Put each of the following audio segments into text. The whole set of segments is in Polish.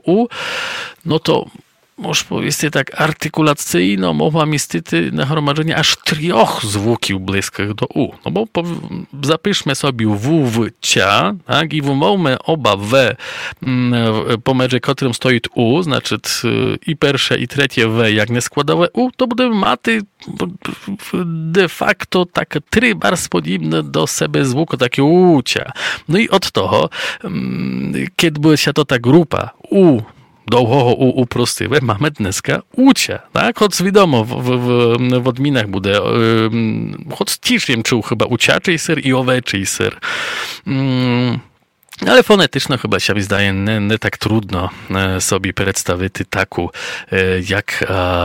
U, no to może powiedzieć tak artykulacyjno mowa niestety nagromadzenie aż 3 zwłókił bliskich do U. No bo zapiszmy sobie w cia, tak, i wymówmy oba pomiędzy którym stoi U, znaczy i pierwsze i trzecie jak nieskładowe U, to będziemy mati de facto tak 3 bardzo podobne do siebie zwłóko, takie ucia. No i od toho, kiedy by się to ta grupa U długo uprostywe, mamy dneska ucia, tak? Choć wiadomo, w odminach będzie, choć też wiem, czuł chyba uciaczej ser i oweczej ser. Ale fonetycznie chyba się mi zdaje nie tak trudno sobie przedstawić taką jak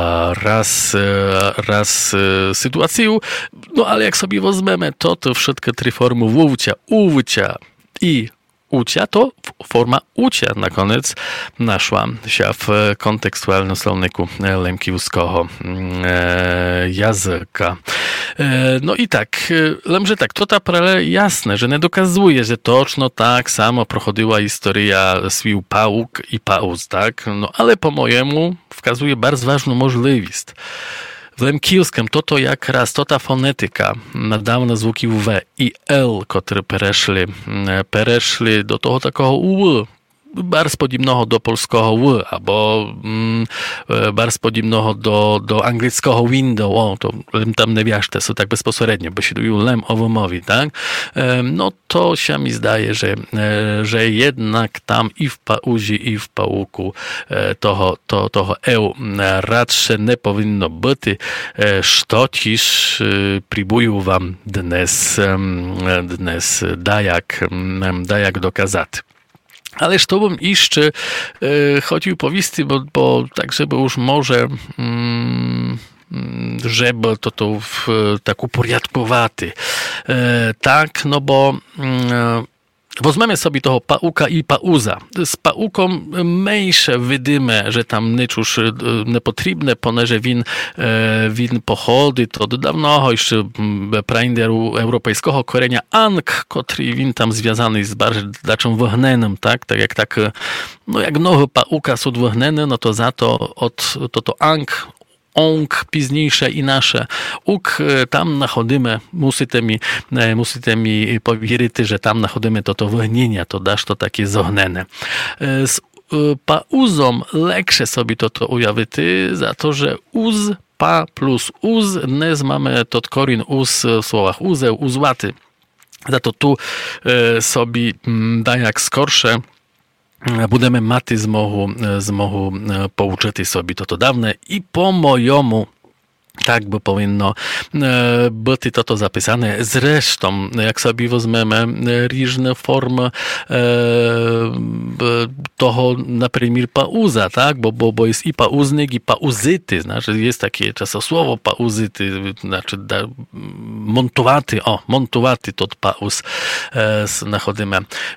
raz sytuację, no ale jak sobie weźmiemy to wszystkie 3 formy wucia, uwcia i ucia, to forma ucia na koniec naszła się w kontekstualnym słowniku lemkiewskiego języka. No i tak, lemże tak, to ta paralel jasne, że nie dokazuje, że toczno tak samo prochodziła historia swił pałuk i pauz, tak? No ale po mojemu wskazuje bardzo ważną możliwość. W lemkiewskim to jak raz to ta fonetyka nadawna zwłoki W i L, które pereszli do toho takiego U, bardzo podobnego do polskiego W, albo bardzo podobnego do angielskiego window, to tam nie wiesz, to są tak bezpośrednio, bo się tu lem owomowi, tak? No to się mi zdaje, że jednak tam i w pauzie, i w pałuku toho EU raczej nie powinno być, co też próbuję wam dnes dajak dokazać. Ale z tobą jeszcze chodził powieści, bo tak, żeby już może żeby to tak uporядkowaty. Tak, no bo weźmiemy sobie toho pauka i pauza. Z pauką mniejsze widzimy, że tam nic już niepotrzebne, ponieważ win pochody, to do dawnego jeszcze prainderu europejskiego korenia ang, który win tam związany z bardziej wognenem, tak? Tak jak tak, no jak nowe pauka są wognene, no to za to to ang, ong, późniejsze i nasze. Tam nachodzimy, musicie mi powiedzieć, że tam nachodzimy to wognienia, to dasz to takie zognene. Z pauzą leksze sobie to ujawić, za to, że uz, pa plus uz, dnes mamy to korin uz w słowach uzeł, uzłaty. Za to tu sobie da jak skorsze budeme mati zmohu pouczyć sobie to dawne i po mojemu tak by powinno być to zapisane. Zresztą, jak sobie weźmiemy różne formy toho, na przykład pauza, tak? Bo jest i pauznik, i pauzyty. Znaczy, jest takie czasosłowo pauzyty, znaczy montowaty to pauz nachodzimy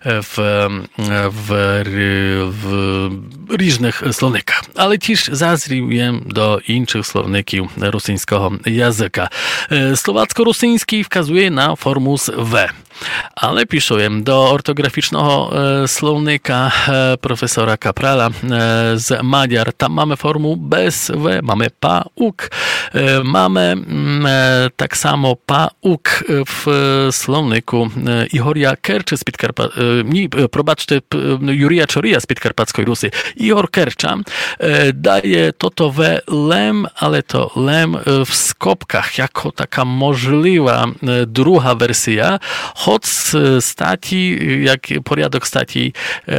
w różnych słownikach. Ale też zazriłem do innych słowników rosyjskiego języka. Słowacko-rosyjski wskazuje na formus W. Ale piszę do ortograficznego słownika profesora Kaprala z Madziar. Tam mamy formu bez W, mamy pauk. Mamy tak samo pauk w słowniku Ihoria Kerczy z Jurija Czorija z Podkarpackiej Rusy. Ihor Kercza daje to W lem, ale to lem w skobkach jako taka możliwa druga wersja, choć staci, jak porядок staci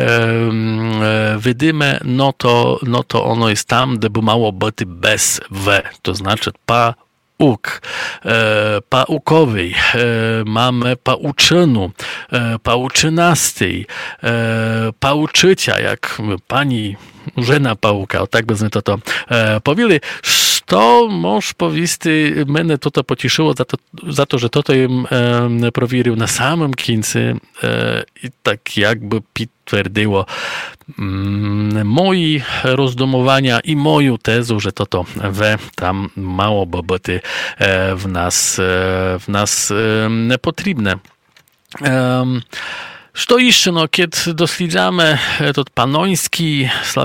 widzimy, no to ono jest tam, gdzie by mało być bez W, to znaczy pauk, paukowej, mamy pauczynu, pauczynastej, pauczycia, jak pani żena pauka, tak byśmy to powiedzieli. To mąż powiedzieć, mnie to pocieszyło za to, że to im prowirił na samym końcu i tak jakby potwierdziło moje rozdumowania i moją tezę, że to tam mało by być w nas potrzebne. Co jeszcze, kiedy doświadczamy to panoński